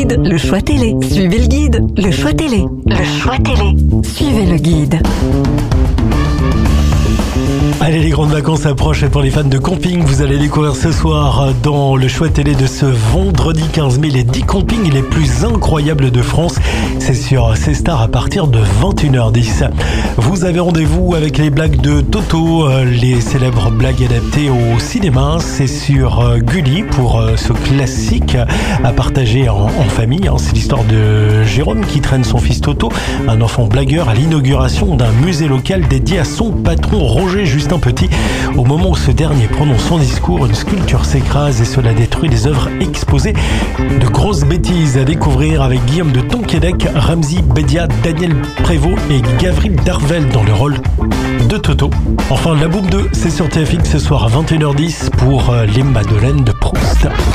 guide, le choix télé. Suivez le guide, le choix télé. Le choix télé. Suivez le guide. Allez, les grandes vacances approchent et pour les fans de camping, vous allez découvrir ce soir dans le choix télé de ce vendredi 15 mai les 10 campings les plus incroyables de France. C'est sur C-Star à partir de 21h10. Vous avez rendez-vous avec les blagues de Toto, les célèbres blagues adaptées au cinéma. C'est sur Gulli pour ce classique à partager en famille. C'est l'histoire de Jérôme qui traîne son fils Toto, un enfant blagueur, à l'inauguration d'un musée local dédié à son patron Roger Justin Petit. Au moment où ce dernier prononce son discours, une sculpture s'écrase et cela détruit les œuvres exposées. De grosses bêtises à découvrir avec Guillaume de Tonquédec, Ramzy Bedia, Daniel Prévost et Gavril Darvel dans le rôle de Toto. Enfin, La Boum 2, c'est sur TFX ce soir à 21h10 pour les Madeleines de Proust.